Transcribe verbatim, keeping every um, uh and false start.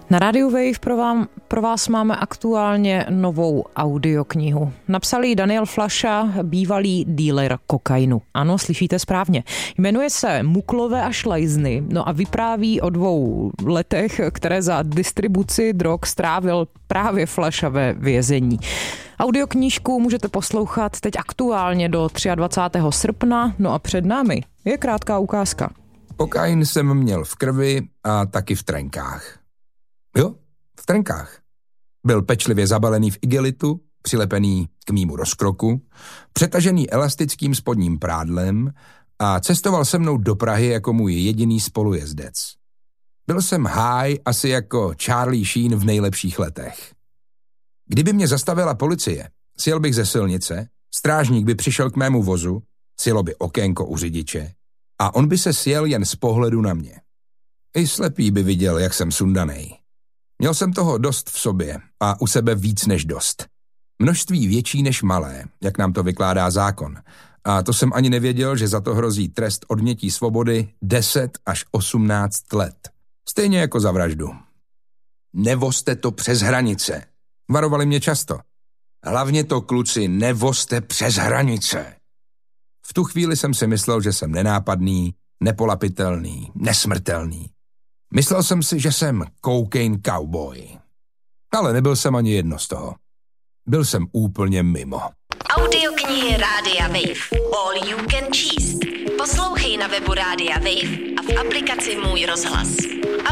Na rádiu Wave pro, vám, pro vás máme aktuálně novou audioknihu. Napsal ji Daniel Flaša, bývalý dealer kokainu. Ano, slyšíte správně. Jmenuje se Muklové a šlajzny, no a vypráví o dvou letech, které za distribuci drog strávil právě Flaša ve vězení. Audioknížku můžete poslouchat teď aktuálně do dvacátého třetího srpna, no a před námi je krátká ukázka. Kokain jsem měl v krvi a taky v trenkách. Jo, v trenkách. Byl pečlivě zabalený v igelitu, přilepený k mýmu rozkroku, přetažený elastickým spodním prádlem a cestoval se mnou do Prahy jako můj jediný spolujezdec. Byl jsem high asi jako Charlie Sheen v nejlepších letech. Kdyby mě zastavila policie, sjel bych ze silnice, strážník by přišel k mému vozu, sjelo by okénko u řidiče a on by se sjel jen z pohledu na mě. I slepý by viděl, jak jsem sundanej. Měl jsem toho dost v sobě a u sebe víc než dost. Množství větší než malé, jak nám to vykládá zákon. A to jsem ani nevěděl, že za to hrozí trest odnětí svobody deset až osmnáct let. Stejně jako za vraždu. Nevozte to přes hranice. Varovali mě často. Hlavně to, kluci, nevozte přes hranice. V tu chvíli jsem si myslel, že jsem nenápadný, nepolapitelný, nesmrtelný. Myslel jsem si, že jsem cocaine cowboy. Ale nebyl jsem ani jedno z toho. Byl jsem úplně mimo. Audioknihy Rádia Wave. All you can číst. Poslouchej na webu Rádia Wave a v aplikaci Můj rozhlas.